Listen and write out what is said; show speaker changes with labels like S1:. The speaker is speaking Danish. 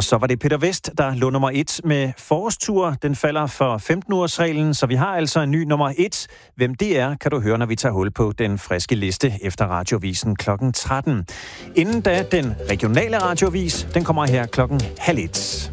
S1: så var det Peter Vest, der lå nummer 1 med forårstur. Den falder for 15-ugersreglen, så vi har altså en ny nummer 1. Hvem det er, kan du høre, når vi tager hul på den friske liste efter Radiovisen kl. 13. Inden da den regionale radiovis, den kommer her 12:30.